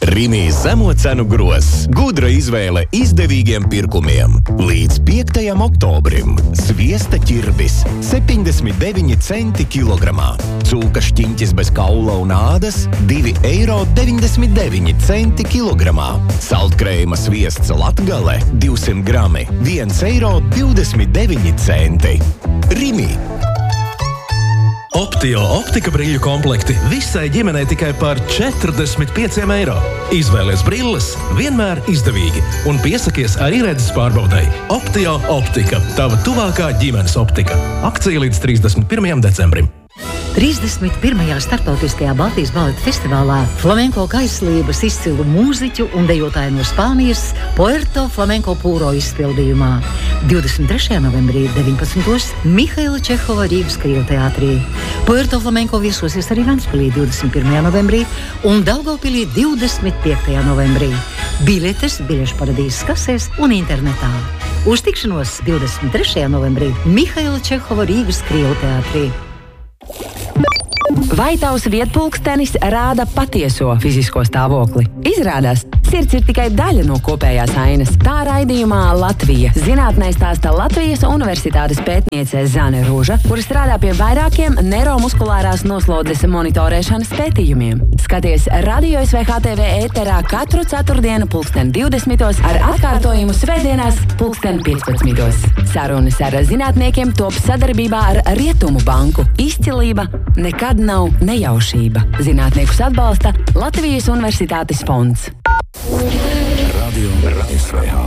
Rimī zemo cenu grozs. Gudra izvēle izdevīgiem pirkumiem. Līdz 5. oktobrim. Sviesta ķirbis 79 centi kilogramā. Cūka šķiņķis bez kaula un ādas 2,99 centi kilogramā. Saltkrējuma sviests Latgale 200 grami 1,29 centi. Rimī. Optio optika brīļu komplekti visai ģimenei tikai par 45 eiro. Izvēlies brilles vienmēr izdevīgi un piesakies arī redzes pārbaudai. Optio optika, tava tuvākā ģimenes optika. Akcija līdz 31. decembrim. 31. starptautiskajā Baltijas baleta festivālā flamenko kaislības izcilu mūziķu un dejotāju no Spānijas Puerto Flamenco Puro izpildījumā. 23. novembrī 19. Mihaila Čehova Rīgas Krievu-teātrī. Puerto Flamenco viesosies arī Ventspilī 21. novembrī un Daugavpilī 25. novembrī. Biļetes biļešu paradīzes kasēs un internetā. Uz tikšanos 23. novembrī Mihaila Čehova Rīgas Krievu-teātrī. Vai tavs vietpulkstenis rāda patieso fizisko stāvokli? Izrādās, sirds ir tikai daļa no kopējās ainas. Tā raidījumā Latvija zinātnē stāsta Latvijas Universitātes pētniece Zane Ruža, kura strādā pie vairākiem neiromuskulārās noslodzes monitorēšanas pētījumiem. Skaties Radio SVHTV ēterā katru ceturtdienu 20:20 ar atkārtojumu svētdienās 15:00. Sarunas ar zinātniekiem top sadarbībā ar Rietumu banku. Izcilība nekad nav nejaušība. Zinātniekus atbalsta Latvijas Universitātes fonds. Radio SVH.